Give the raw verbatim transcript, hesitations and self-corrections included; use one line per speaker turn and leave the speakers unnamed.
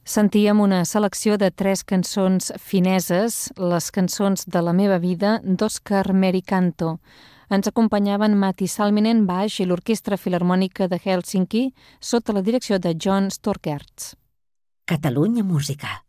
Sentíem una selecció de tres cançons fineses, les cançons de la meva vida d'Òscar Merikanto. Ens acompanyaven Matti Salminen, baix, i l'Orquestra Filharmònica de Hèlsinki sota la direcció de John Storkerts.
Catalunya Música.